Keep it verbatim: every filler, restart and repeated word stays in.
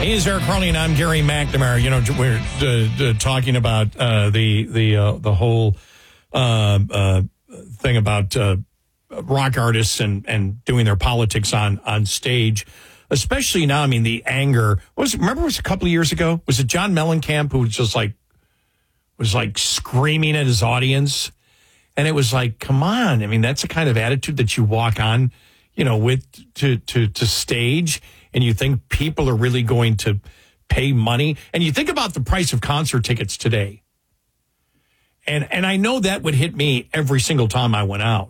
He's Eric Carly, and I'm Gary McNamara. You know, we're uh, uh, talking about uh, the the uh, the whole uh, uh, thing about uh, rock artists and, and doing their politics on on stage, especially now. I mean, the anger. What was it, remember, it was a couple of years ago. Was it John Mellencamp who was just like was like screaming at his audience, and it was like, come on! I mean, that's the kind of attitude that you walk on, you know, with to to to stage. And you think people are really going to pay money? And you think about the price of concert tickets today. And and I know that would hit me every single time I went out.